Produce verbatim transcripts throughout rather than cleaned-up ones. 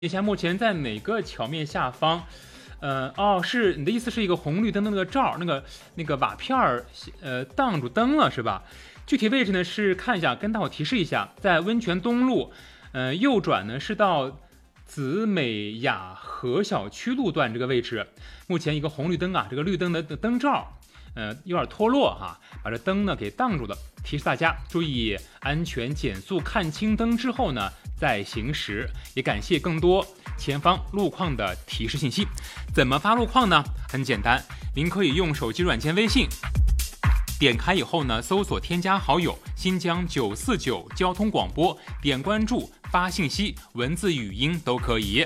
一下目前在哪个桥面下方？呃，哦，是你的意思是一个红绿灯的那个罩，那个那个瓦片儿，呃，挡住灯了是吧？具体位置呢是看一下，跟大伙提示一下，在温泉东路，呃，右转呢是到紫美雅和小区路段这个位置，目前一个红绿灯啊，这个绿灯的灯罩。呃，有点脱落哈，把这灯呢给挡住了。提示大家注意安全减速，看清灯之后呢再行驶。也感谢更多前方路况的提示信息。怎么发路况呢？很简单，您可以用手机软件微信，点开以后呢，搜索添加好友新疆九四九交通广播，点关注发信息，文字语音都可以。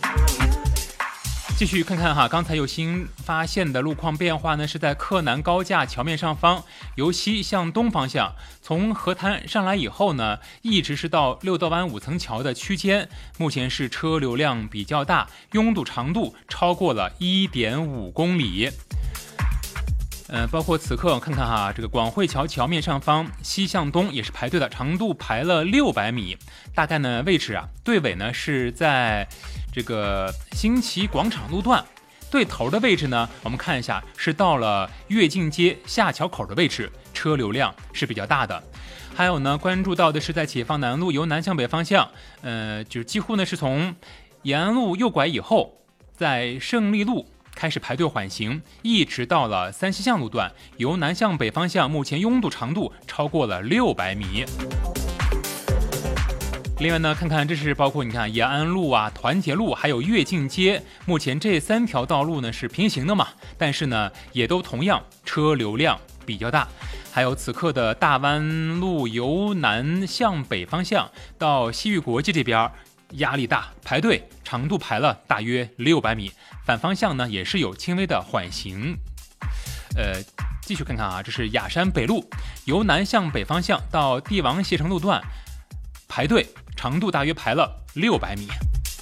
继续看看哈，刚才有新发现的路况变化呢，是在克南高架桥面上方，由西向东方向，从河滩上来以后呢，一直是到六道湾五层桥的区间，目前是车流量比较大，拥堵长度超过了 一点五公里。呃，包括此刻看看哈，这个广汇桥桥面上方西向东也是排队的，长度排了六百米，大概呢位置啊，队尾呢是在这个新奇广场路段，对头的位置呢，我们看一下是到了跃进街下桥口的位置，车流量是比较大的。还有呢，关注到的是在解放南路由南向北方向，呃，就几乎呢是从延安路右拐以后，在胜利路开始排队缓行，一直到了三西巷路段，由南向北方向，目前拥堵长度超过了六百米。另外呢，看看这是包括你看延安路啊、团结路还有跃进街，目前这三条道路呢是平行的嘛，但是呢也都同样车流量比较大。还有此刻的大湾路由南向北方向到西域国际这边压力大，排队长度排了大约六百米，反方向呢也是有轻微的缓行。呃，继续看看啊，这是雅山北路由南向北方向到帝王携程路段，排队长度大约排了六百米。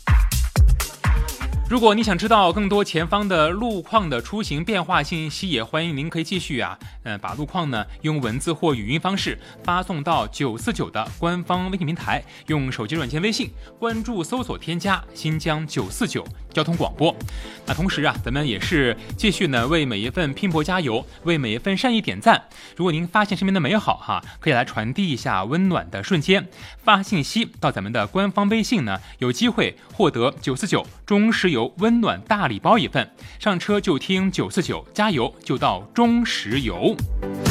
如果你想知道更多前方的路况的出行变化信息，也欢迎您可以继续啊，呃，把路况呢用文字或语音方式发送到九四九的官方微信平台，用手机软件微信关注搜索添加新疆九四九交通广播。那同时啊，咱们也是继续呢为每一份拼搏加油，为每一份善意点赞。如果您发现身边的美好哈，可以来传递一下温暖的瞬间，发信息到咱们的官方微信呢，有机会获得九四九中石油温暖大礼包一份，上车就听九四九，加油就到中石油。